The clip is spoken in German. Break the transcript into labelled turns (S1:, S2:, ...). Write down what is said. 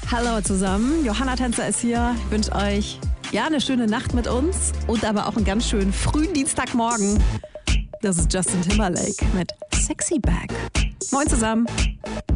S1: Hallo zusammen, Johanna Tänzer ist hier. Ich wünsche euch eine schöne Nacht mit uns und aber auch einen ganz schönen frühen Dienstagmorgen. Das ist Justin Timberlake mit Sexy Back. Moin zusammen.